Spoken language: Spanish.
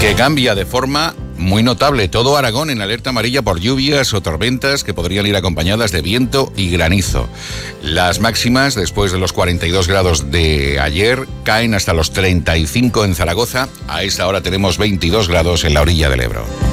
Que cambia de forma muy notable. Todo Aragón en alerta amarilla por lluvias o tormentas que podrían ir acompañadas de viento y granizo. Las máximas, después de los 42 grados de ayer, caen hasta los 35 en Zaragoza. A esta hora tenemos 22 grados en la orilla del Ebro.